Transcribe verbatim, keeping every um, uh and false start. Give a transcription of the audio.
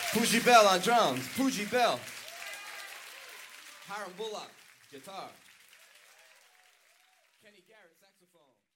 Pooji Bell on drums. Pooji Bell. Hiram Bullock, guitar. Kenny Garrett, saxophone.